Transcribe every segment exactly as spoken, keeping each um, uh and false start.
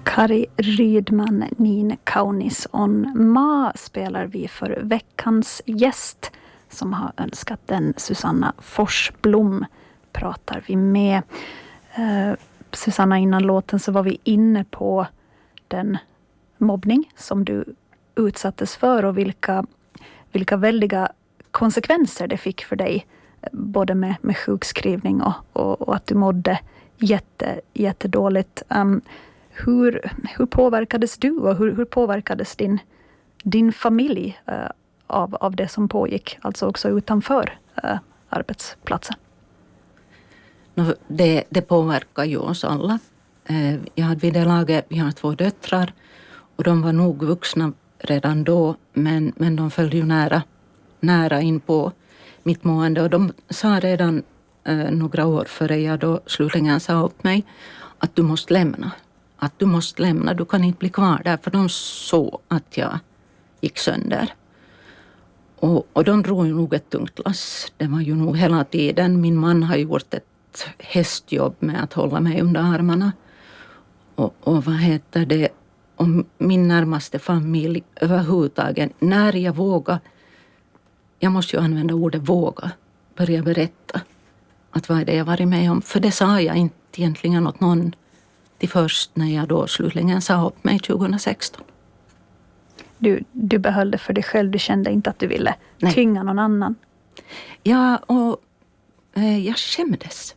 Kari Rydman, Nin Kaunis on Ma spelar vi för veckans gäst som har önskat den. Susanna Forsblom pratar vi med. Eh, Susanna, innan låten så var vi inne på den mobbning som du utsattes för och vilka, vilka väldiga konsekvenser det fick för dig. Både med, med sjukskrivning och, och, och att du mådde jätte, jättedåligt. Um, hur, hur påverkades du och hur, hur påverkades din, din familj uh, av, av det som pågick? Alltså också utanför uh, arbetsplatsen. No, det, det påverkar ju oss alla. Uh, jag hade vid det laget, vi har två döttrar och de var nog vuxna redan då, men, men de följde ju nära, nära in på mitt mående och de sa redan uh, några år före jag då slutligen sa upp mig att du måste lämna. Att du måste lämna, du kan inte bli kvar där, för de såg att jag gick sönder. Och, och de drog ju nog ett tungt lass. Det var ju nog hela tiden. Min man har gjort ett hästjobb med att hålla mig under armarna. Och, och vad heter det? Och min närmaste familj överhuvudtaget. När jag vågar, jag måste ju använda ordet våga, börja berätta att vad är det jag varit med om. För det sa jag inte egentligen åt någon till först när jag då slutligen sa upp mig tjugohundrasexton. Du, du behöll det för dig själv, du kände inte att du ville Nej. tynga någon annan. Ja, och eh, jag skämdes.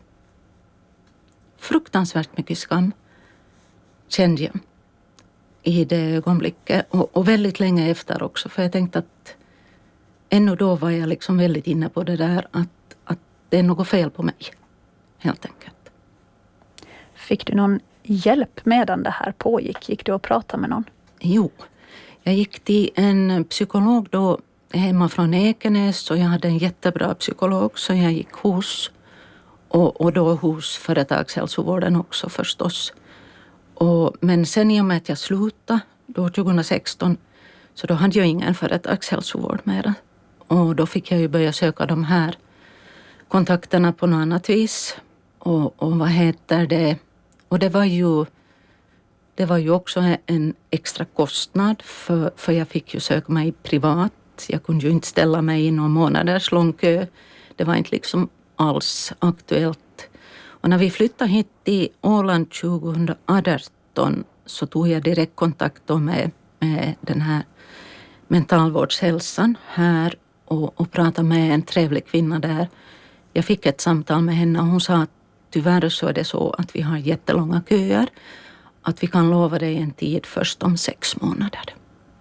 Fruktansvärt mycket skam kände jag i det ögonblicket. Och, och väldigt länge efter också, för jag tänkte att ännu då var jag liksom väldigt inne på det där att, att det är något fel på mig, helt enkelt. Fick du någon hjälp medan det här pågick? Gick du och pratade med någon? Jo, jag gick till en psykolog då hemma från Ekenäs och jag hade en jättebra psykolog så jag gick hos och, och då hos företagshälsovården också förstås. Och, men sen i och med att jag slutade då tjugohundrasexton så då hade jag ingen företagshälsovård mera. Och då fick jag ju börja söka de här kontakterna på något annat vis. Och, och vad heter det? Och det var ju, det var ju också en extra kostnad för, för jag fick ju söka mig privat. Jag kunde ju inte ställa mig i någon månaders lång kö. Det var inte liksom alls aktuellt. Och när vi flyttade hit till Åland tjugohundraarton så tog jag direkt kontakt med, med den här mentalvårdshälsan här och, och pratade med en trevlig kvinna där. Jag fick ett samtal med henne och hon sa att tyvärr så är det så att vi har jättelånga köer. Att vi kan lova dig en tid först om sex månader.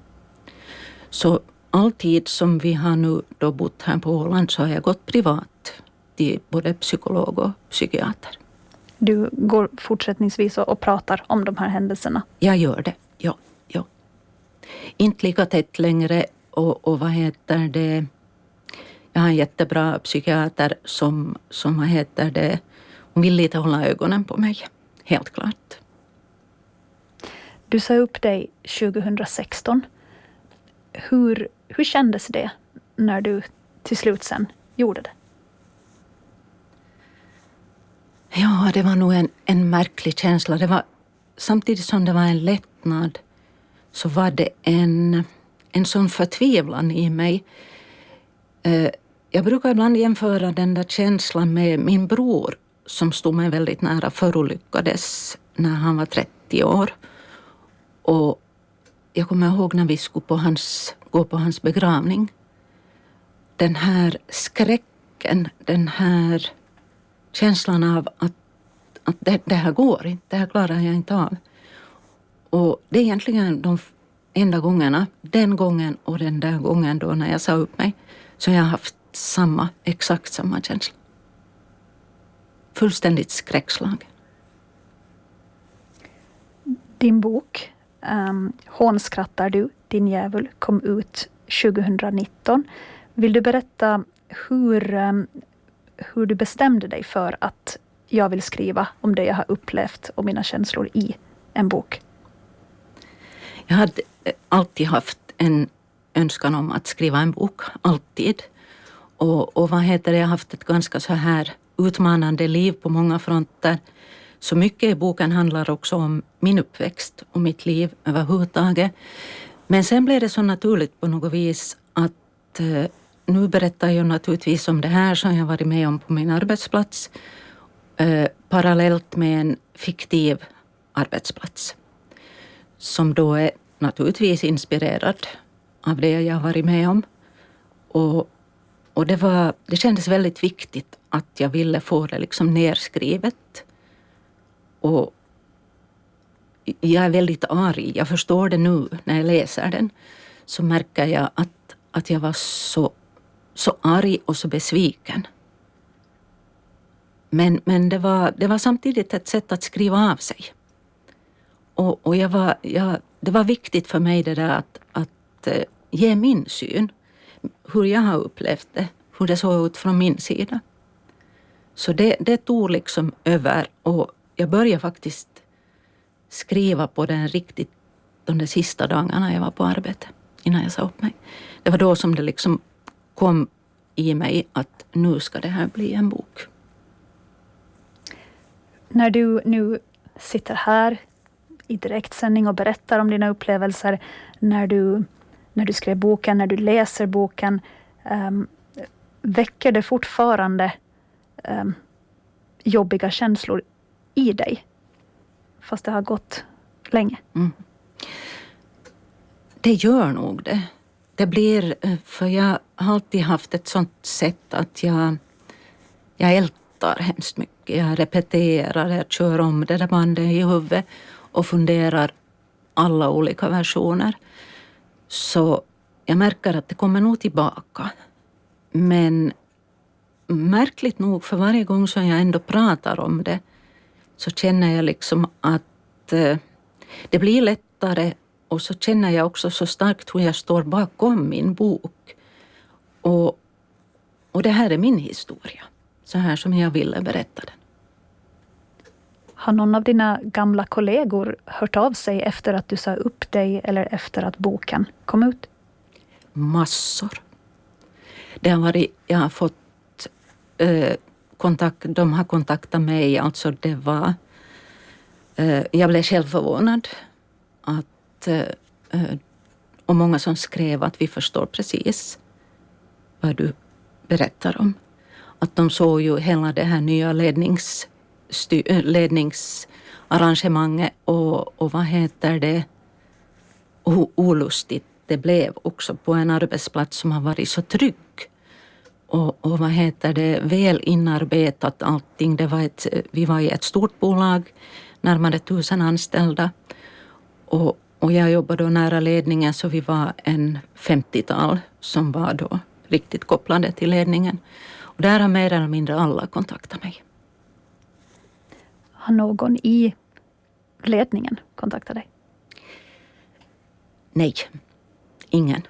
Så all tid som vi har nu då bott här på Åland så har jag gått privat till både psykolog och psykiater. Du går fortsättningsvis och pratar om de här händelserna? Jag gör det, ja. ja. Inte lika tätt längre och, och vad heter det? Jag har en jättebra psykiater som, som vad heter det? Hon vill lite hålla ögonen på mig, helt klart. Du sa upp dig tjugohundrasexton. Hur, hur kändes det när du till slut sen gjorde det? Ja, det var nog en, en märklig känsla. Det var, samtidigt som det var en lättnad så var det en, en sån förtvivlan i mig. Eh, jag brukar ibland jämföra den där känslan med min bror som stod mig väldigt nära, förolyckades när han var trettio år. Och jag kommer ihåg när vi skulle på hans, gå på hans begravning. Den här skräcken, den här känslan av att, att det, det här går inte, det här klarar jag inte av. Och det är egentligen de enda gångerna, den gången och den där gången då när jag sa upp mig, så jag har haft samma, exakt samma känsla. Fullständigt skräckslag. Din bok um, Hånskrattar du, din djävul kom ut tjugohundranitton. Vill du berätta hur, um, hur du bestämde dig för att jag vill skriva om det jag har upplevt och mina känslor i en bok? Jag hade alltid haft en önskan om att skriva en bok, alltid. Och, och vad heter det, jag har haft ett ganska så här utmanande liv på många fronter. Så mycket i boken handlar också om min uppväxt och mitt liv överhuvudtaget. Men sen blev det så naturligt på något vis att eh, nu berättar jag naturligtvis om det här som jag varit med om på min arbetsplats. Eh, parallellt med en fiktiv arbetsplats. Som då är naturligtvis inspirerad av det jag har varit med om. Och, och det, var, det kändes väldigt viktigt att jag ville få det liksom nerskrivet. Och jag är väldigt arg. Jag förstår det nu när jag läser den. Så märker jag att, att jag var så, så arg och så besviken. Men, men det, var, det var samtidigt ett sätt att skriva av sig. Och, och jag var, jag, det var viktigt för mig det där att, att uh, ge min syn. Hur jag har upplevt det. Hur det såg ut från min sida. Så det, det tog liksom över. Och jag började faktiskt skriva på den riktigt de där sista dagarna jag var på arbete. Innan jag sa upp mig. Det var då som det liksom kom i mig att nu ska det här bli en bok. När du nu sitter här i direktsändning och berättar om dina upplevelser, när du, när du skrev boken, när du läser boken, um, väcker det fortfarande um, jobbiga känslor i dig? Fast det har gått länge. Mm. Det gör nog det. Det blir, för jag har alltid haft ett sånt sätt att jag, jag ältar hemskt mycket. Jag repeterar, jag kör om det där bandet i huvudet och funderar alla olika versioner. Så jag märker att det kommer nog tillbaka. Men märkligt nog, för varje gång som jag ändå pratar om det så känner jag liksom att eh, det blir lättare, och så känner jag också så starkt hur jag står bakom min bok. Och, och det här är min historia. Så här som jag ville berätta den. Har någon av dina gamla kollegor hört av sig efter att du sa upp dig eller efter att boken kom ut? Massor. Det har varit, jag har fått eh, kontakt, de har kontaktat mig, alltså det var, eh, jag blev själv förvånad att, eh, och många som skrev att vi förstår precis vad du berättar om. Att de såg ju hela det här nya lednings, styr, ledningsarrangemanget och, och vad heter det, och hur olustigt det blev också på en arbetsplats som har varit så trygg. Och, och vad heter det, väl inarbetat allting. Det var ett, vi var i ett stort bolag, närmare tusen anställda. Och, och jag jobbade då nära ledningen, så vi var en femtiotal som var då riktigt kopplade till ledningen. Och där har mer eller mindre alla kontaktat mig. Har någon i ledningen kontaktat dig? Nej, ingen.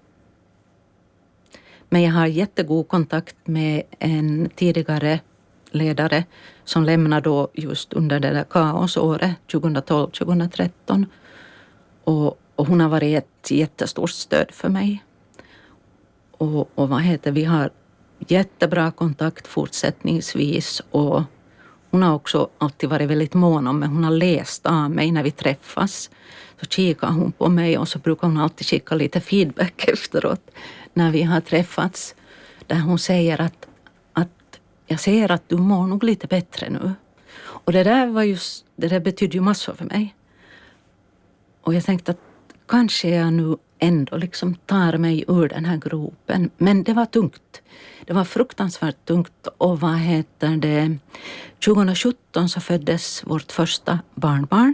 Men jag har jättegod kontakt med en tidigare ledare som lämnade då just under det där kaosåret tjugotolv tjugotretton. Och, och hon har varit ett jättestort stöd för mig. Och, och vad heter, vi har jättebra kontakt fortsättningsvis, och hon har också alltid varit väldigt mån om mig. Hon har läst av mig när vi träffas. Så kikar hon på mig, och så brukar hon alltid skicka lite feedback efteråt när vi har träffats. Där hon säger att, att jag ser att du mår nog lite bättre nu. Och det där, var just, det där betydde ju massor för mig. Och jag tänkte att kanske jag nu ändå liksom tar mig ur den här gropen. Men det var tungt. Det var fruktansvärt tungt. Och vad heter det? tjugosjutton så föddes vårt första barnbarn.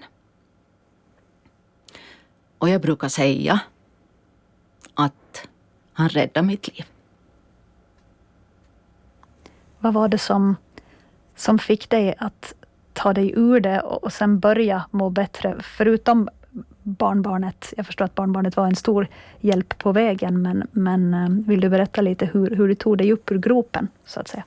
Och jag brukar säga att han räddade mitt liv. Vad var det som, som fick dig att ta dig ur det och, och sen börja må bättre? Förutom barnbarnet. Jag förstår att barnbarnet var en stor hjälp på vägen. Men, men vill du berätta lite hur, hur du tog dig upp ur gropen, så att säga?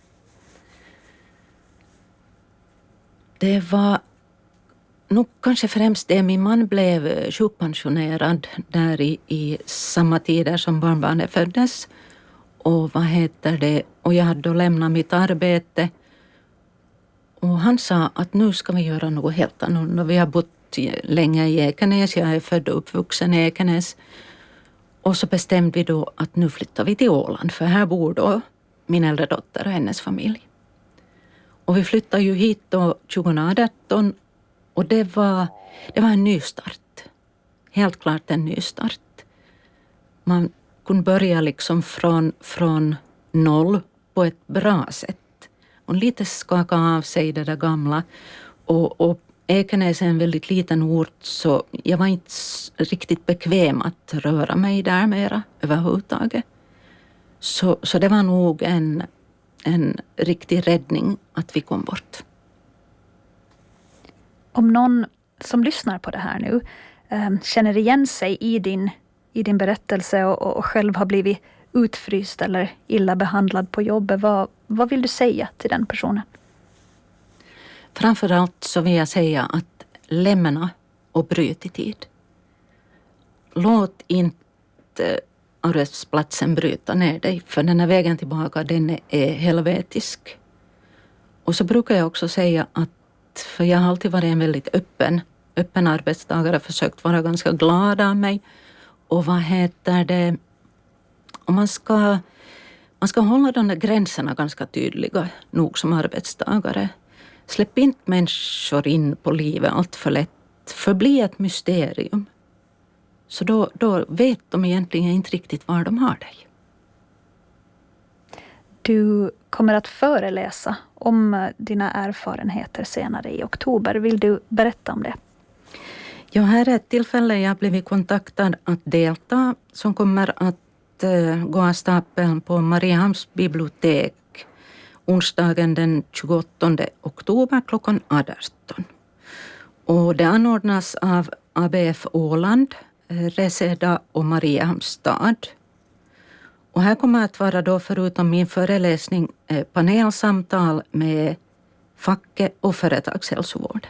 Det var nog kanske främst det. Min man blev sjukpensionerad där i, i samma tider som barnbarnet föddes. Och vad heter det? Och jag hade då lämnat mitt arbete. Och han sa att nu ska vi göra något helt annorlunda. Vi har bott länge i Ekenäs, jag är född och uppvuxen i Ekenäs. Och så bestämde vi då att nu flyttar vi till Åland, för här bor då min äldre dotter och hennes familj. Och vi flyttade ju hit då tjugoarton och det var, det var en ny start. Helt klart en ny start. Man kunde börja liksom från, från noll på ett bra sätt. Och lite skaka av sig det där gamla. Och, och Ekenäs är en väldigt liten ort, så jag var inte riktigt bekväm att röra mig där mera överhuvudtaget. Så, så det var nog en, en riktig räddning att vi kom bort. Om någon som lyssnar på det här nu äh, känner igen sig i din, i din berättelse och, och själv har blivit utfryst eller illa behandlad på jobbet, vad, vad vill du säga till den personen? Framförallt så vill jag säga att lämna och bryt i tid. Låt inte arbetsplatsen bryta ner dig, för den här vägen tillbaka, den är helvetisk. Och så brukar jag också säga att, för jag har alltid varit en väldigt öppen, öppen arbetstagare, försökt vara ganska glad av mig. Och vad heter det? Och man ska, man ska hålla de där gränserna ganska tydliga nog som arbetstagare. Släpp inte människor in på livet allt för lätt. Förbli ett mysterium. Så då, då vet de egentligen inte riktigt var de har dig. Du kommer att föreläsa om dina erfarenheter senare i oktober. Vill du berätta om det? Ja, här är ett tillfälle jag blivit kontaktad att delta som kommer att uh, gå av stapeln på Mariehamns bibliotek onsdagen den tjugoåttonde oktober klockan arton. Och det anordnas av A B F Åland, Reseda och Mariehamns stad. Och här kommer att vara då förutom min föreläsning panelsamtal med facket och företagshälsovård.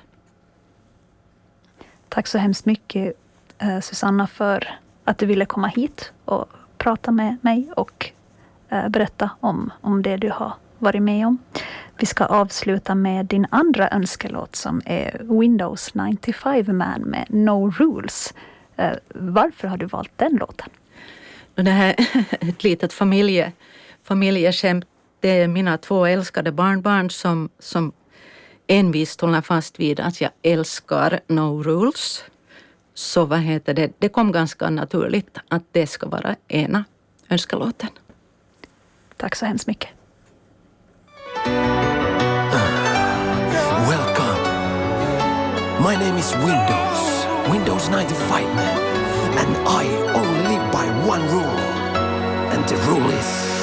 Tack så hemskt mycket Susanna för att du ville komma hit och prata med mig och berätta om, om det du har varit med om. Vi ska avsluta med din andra önskelåt som är Windows nittiofem Man med No Rules. Varför har du valt den låten? Det här är ett litet familje, familjeskämt. Det är mina två älskade barnbarn som, som envist håller fast vid att jag älskar No Rules. Så vad heter det? Det kom ganska naturligt att det ska vara ena önskelåten. Tack så hemskt mycket. Welcome. My name is Windows. Windows ninety-five Man. And I only live by one rule. And the rule is...